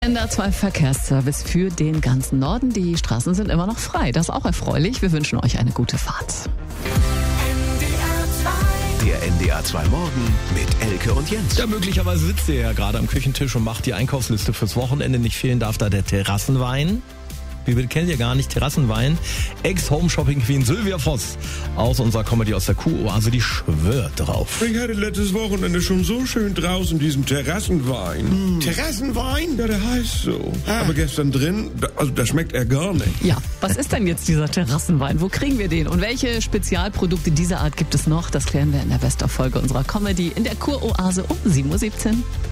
NDR 2 Verkehrsservice für den ganzen Norden. Die Straßen sind immer noch frei. Das ist auch erfreulich. Wir wünschen euch eine gute Fahrt. Der NDR 2 Morgen mit Elke und Jens. Ja, möglicherweise sitzt ihr ja gerade am Küchentisch und macht die Einkaufsliste fürs Wochenende. Nicht fehlen darf da der Terrassenwein. Wie kennt ihr gar nicht? Terrassenwein. Ex-Home-Shopping-Queen Sylvia Voss aus unserer Comedy aus der Kuroase, die schwört drauf. Ich hatte letztes Wochenende schon so schön draußen diesen Terrassenwein. Terrassenwein? Ja, der heißt so. Aber gestern drin, da schmeckt er gar nicht. Ja, was ist denn jetzt dieser Terrassenwein? Wo kriegen wir den? Und welche Spezialprodukte dieser Art gibt es noch? Das klären wir in der Best-of-Folge unserer Comedy in der Kuroase um 7:17 Uhr.